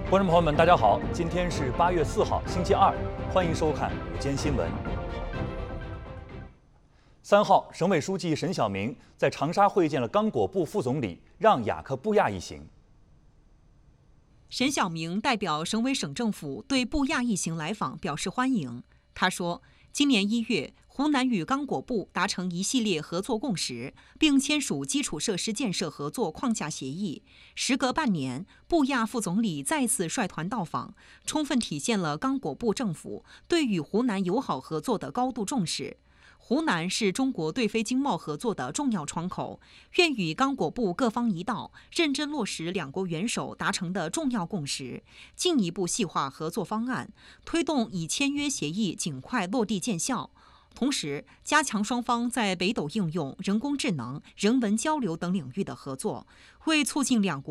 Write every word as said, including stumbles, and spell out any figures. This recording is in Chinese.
观众朋友们，大家好，今天是八月四号，星期二，欢迎收看午间新闻。三号，省委书记沈晓明在长沙会见了刚果布副总理让·雅克布亚一行。 沈晓明代表省委省政府对布亚一行来访表示欢迎。他说，今年一月，湖南与刚果布达成一系列合作共识，并签署基础设施建设合作框架协议。时隔半年，布亚副总理再次率团到访，充分体现了刚果布政府对与湖南友好合作的高度重视。湖南是中国对非经贸合作的重要窗口，愿与刚果布各方一道，认真落实两国元首达成的重要共识，进一步细化合作方案，推动已签约协议尽快落地见效。同时，加强双方在北斗应用、人工智能、人文交流等领域的合作，为促进两国